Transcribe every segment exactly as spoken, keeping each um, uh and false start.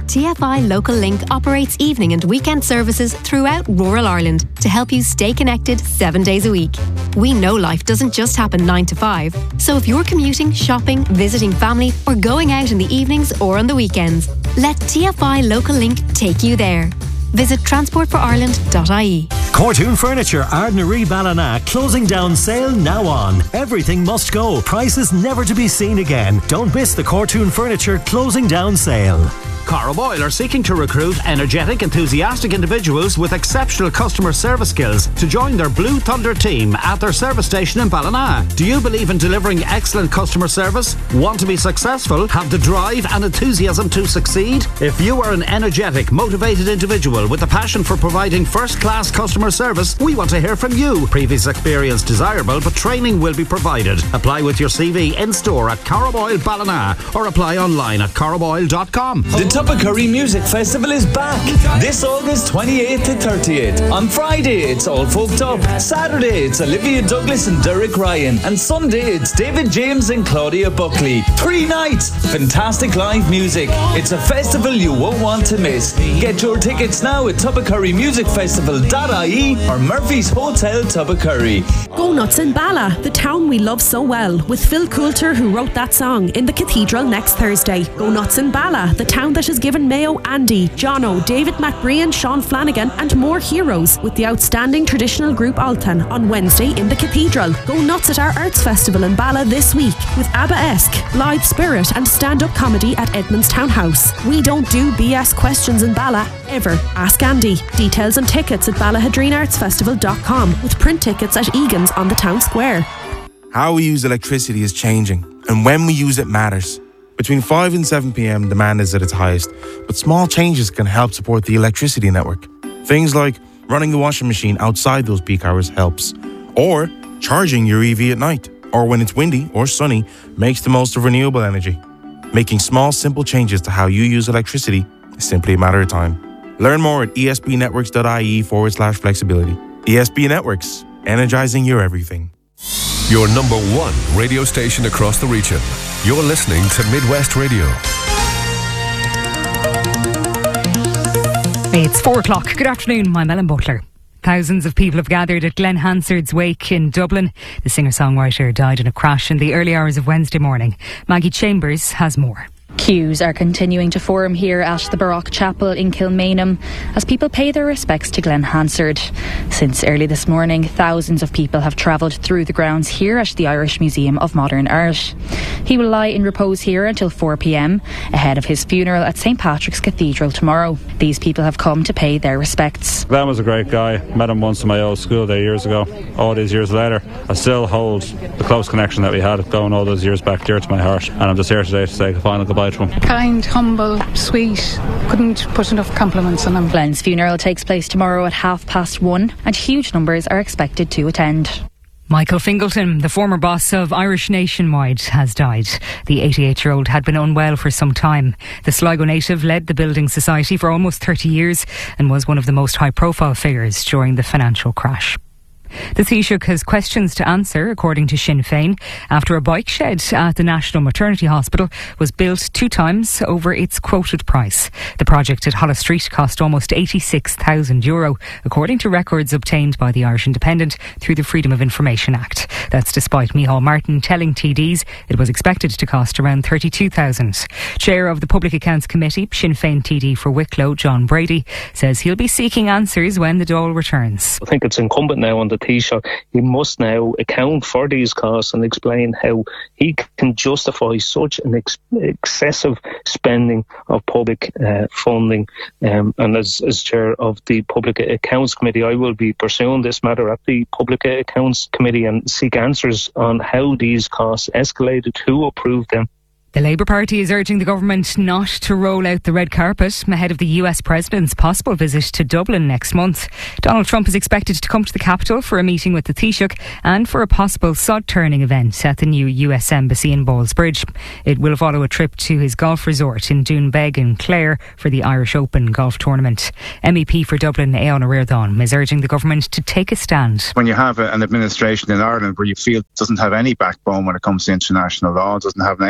T F I Local Link operates evening and weekend services throughout rural Ireland to help you stay connected seven days a week. We know life doesn't just happen nine to five, so if you're commuting, shopping, visiting family, or going out in the evenings or on the weekends, let T F I Local Link take you there. Visit transport for ireland dot I E. Cortoon Furniture, Ardnaree Ballina, closing down sale now on. Everything must go. Prices never to be seen again. Don't miss the Cortoon Furniture closing down sale. Carboil are seeking to recruit energetic, enthusiastic individuals with exceptional customer service skills to join their Blue Thunder team at their service station in Ballina. Do you believe in delivering excellent customer service? Want to be successful? Have the drive and enthusiasm to succeed? If you are an energetic, motivated individual with a passion for providing first-class customer service, we want to hear from you. Previous experience desirable, but training will be provided. Apply with your C V in-store at Carboil Ballina or apply online at carboil dot com. The Tubbercurry Music Festival is back this August twenty-eighth to thirty-eighth. On Friday it's All Folked Up, Saturday it's Olivia Douglas and Derek Ryan, and Sunday it's David James and Claudia Buckley. Three nights, fantastic live music. It's a festival you won't want to miss. Get your tickets now at tubbercurry music festival dot I E or Murphy's Hotel Tubbercurry. Go nuts in Bala, the town we love so well, with Phil Coulter, who wrote that song, in the Cathedral next Thursday. Go nuts in Bala, the town that has given Mayo, Andy, Jono, David McBrien, Sean Flanagan and more heroes, with the outstanding traditional group Altan on Wednesday in the Cathedral. Go nuts at our Arts Festival in Bala this week with ABBA-esque, Blithe Spirit and stand-up comedy at Edmonds Town House. We don't do B S questions in Bala, ever. Ask Andy. Details and tickets at ballahadreen arts festival dot com, with print tickets at Egan's on the town square. How we use electricity is changing, and when we use it matters. Between five and seven p.m, demand is at its highest, but small changes can help support the electricity network. Things like running the washing machine outside those peak hours helps, or charging your E V at night, or when it's windy or sunny, makes the most of renewable energy. Making small, simple changes to how you use electricity is simply a matter of time. Learn more at esbnetworks.ie forward slash flexibility. E S B Networks, energizing your everything. Your number one radio station across the region. You're listening to Midwest Radio. It's four o'clock. Good afternoon, I'm Ellen Butler. Thousands of people have gathered at Glenn Hansard's wake in Dublin. The singer-songwriter died in a crash in the early hours of Wednesday morning. Maggie Chambers has more. Queues are continuing to form here at the Baroque Chapel in Kilmainham as people pay their respects to Glenn Hansard. Since early this morning, thousands of people have travelled through the grounds here at the Irish Museum of Modern Art. He will lie in repose here until four p.m, ahead of his funeral at Saint Patrick's Cathedral tomorrow. These people have come to pay their respects. Glenn was a great guy. Met him once in my old school day years ago. All these years later, I still hold the close connection that we had going all those years back dear to my heart. And I'm just here today to say a final goodbye to him. Kind, humble, sweet. Couldn't put enough compliments on him. Glenn's funeral takes place tomorrow at half past one and huge numbers are expected to attend. Michael Fingleton, the former boss of Irish Nationwide, has died. The eighty-eight-year-old had been unwell for some time. The Sligo native led the Building Society for almost thirty years and was one of the most high-profile figures during the financial crash. The Taoiseach has questions to answer, according to Sinn Féin, after a bike shed at the National Maternity Hospital was built two times over its quoted price. The project at Holles Street cost almost eighty-six thousand euro, according to records obtained by the Irish Independent through the Freedom of Information Act. That's despite Micheál Martin telling T Ds it was expected to cost around thirty-two thousand. Chair of the Public Accounts Committee, Sinn Féin T D for Wicklow, John Brady, says he'll be seeking answers when the Dáil returns. I think it's incumbent now on the Taoiseach. He must now account for these costs and explain how he can justify such an ex- excessive spending of public uh, funding. Um, and as, as chair of the Public Accounts Committee, I will be pursuing this matter at the Public Accounts Committee and seek answers on how these costs escalated, who approved them. The Labour Party is urging the government not to roll out the red carpet ahead of the U S President's possible visit to Dublin next month. Donald Trump is expected to come to the capital for a meeting with the Taoiseach and for a possible sod-turning event at the new U S Embassy in Ballsbridge. It will follow a trip to his golf resort in Doonbeg and Clare for the Irish Open golf tournament. M E P for Dublin, Aodhán Ó Ríordáin, is urging the government to take a stand. When you have a, an administration in Ireland where you feel it doesn't have any backbone when it comes to international law, doesn't have any backbone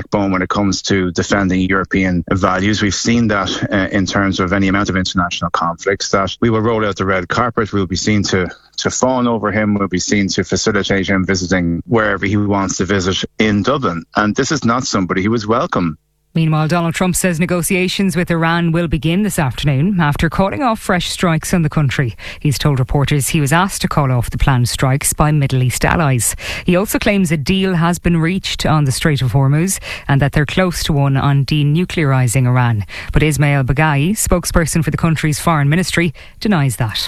backbone when it comes to defending European values. We've seen that uh, in terms of any amount of international conflicts, that we will roll out the red carpet. We'll be seen to, to fawn over him. We'll be seen to facilitate him visiting wherever he wants to visit in Dublin. And this is not somebody who is welcome. Meanwhile, Donald Trump says negotiations with Iran will begin this afternoon after calling off fresh strikes on the country. He's told reporters he was asked to call off the planned strikes by Middle East allies. He also claims a deal has been reached on the Strait of Hormuz and that they're close to one on denuclearising Iran. But Ismail Baghai, spokesperson for the country's foreign ministry, denies that.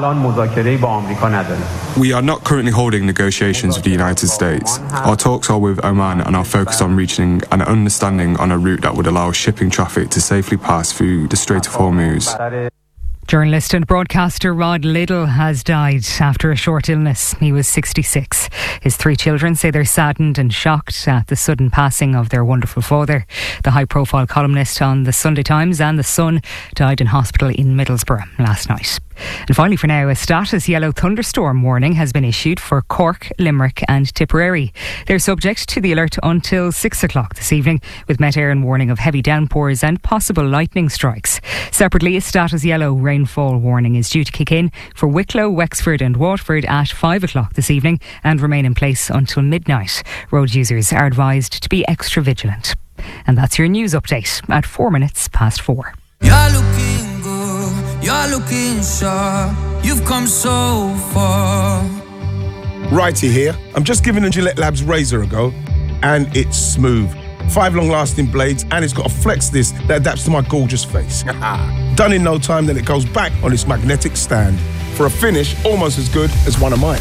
We are not currently holding negotiations with the United States. Our talks are with Oman and are focused on reaching an understanding on a route that would allow shipping traffic to safely pass through the Strait of Hormuz. Journalist and broadcaster Rod Liddle has died after a short illness. He was sixty-six. His three children say they're saddened and shocked at the sudden passing of their wonderful father. The high-profile columnist on the Sunday Times and The Sun died in hospital in Middlesbrough last night. And finally for now, a status yellow thunderstorm warning has been issued for Cork, Limerick and Tipperary. They're subject to the alert until six o'clock this evening, with Met Éireann warning of heavy downpours and possible lightning strikes. Separately, a status yellow rainfall warning is due to kick in for Wicklow, Wexford and Waterford at five o'clock this evening and remain in place until midnight. Road users are advised to be extra vigilant. And that's your news update at four minutes past four. You're looking good, you're looking sharp, you've come so far. Righty here. I'm just giving the Gillette Labs razor a go, and it's smooth. Five long-lasting blades, and it's got a flex disc that adapts to my gorgeous face. Done in no time, then it goes back on its magnetic stand for a finish almost as good as one of mine.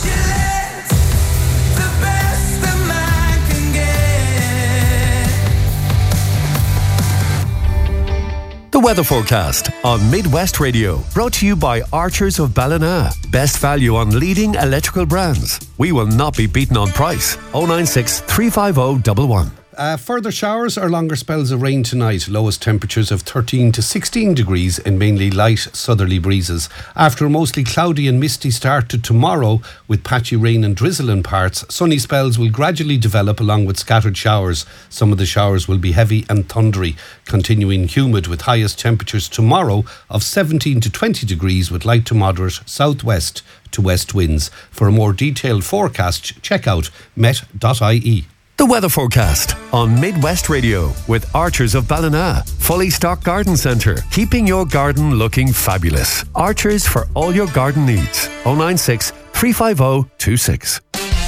The weather forecast on Midwest Radio, brought to you by Archers of Ballina. Best value on leading electrical brands. We will not be beaten on price. oh nine six, three five oh, one one. Uh, further showers or longer spells of rain tonight. Lowest temperatures of thirteen to sixteen degrees and mainly light southerly breezes. After a mostly cloudy and misty start to tomorrow with patchy rain and drizzle in parts, sunny spells will gradually develop along with scattered showers. Some of the showers will be heavy and thundery, continuing humid with highest temperatures tomorrow of seventeen to twenty degrees with light to moderate southwest to west winds. For a more detailed forecast, check out met dot I E. The weather forecast on Midwest Radio with Archers of Ballina. Fully stocked garden centre, keeping your garden looking fabulous. Archers for all your garden needs. oh nine six, three five oh, two six.